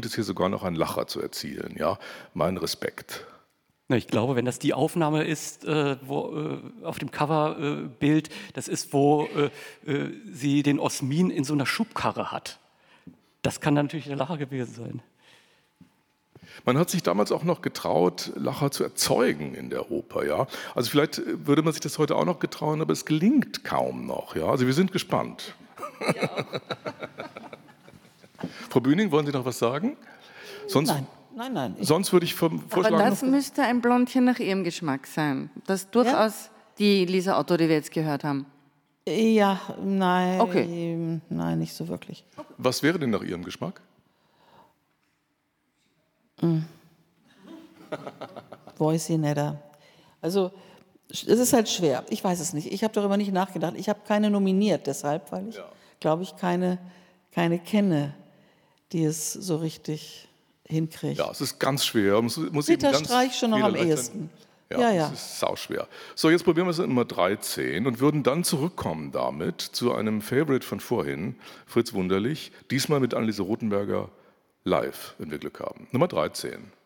es hier sogar noch einen Lacher zu erzielen. Ja, mein Respekt. Na, ich glaube, wenn das die Aufnahme ist, wo auf dem Coverbild, das ist, wo sie den Osmin in so einer Schubkarre hat. Das kann dann natürlich der Lacher gewesen sein. Man hat sich damals auch noch getraut, Lacher zu erzeugen in der Oper. Ja? Also vielleicht würde man sich das heute auch noch getrauen, aber es gelingt kaum noch. Ja? Also wir sind gespannt. Ja. Frau Bühning, wollen Sie noch was sagen? Sonst, Nein. Sonst würde ich vorschlagen... Aber das müsste ein Blondchen nach Ihrem Geschmack sein. Das durchaus die Lisa Otto, die wir jetzt gehört haben. Ja, nein. Okay. Nein, nicht so wirklich. Was wäre denn nach Ihrem Geschmack? Weiß ich nicht. Also, es ist halt schwer. Ich weiß es nicht. Ich habe darüber nicht nachgedacht. Ich habe keine nominiert, deshalb, weil ich, glaube ich, keine kenne, die es so richtig hinkriegt. Ja, es ist ganz schwer. Muss Peter Streich schon noch am ehesten. Ja. Es ist sauschwer. So, jetzt probieren wir es in Nummer 13 und würden dann zurückkommen damit zu einem Favorite von vorhin, Fritz Wunderlich, diesmal mit Anneliese Rothenberger live, wenn wir Glück haben. Nummer 13.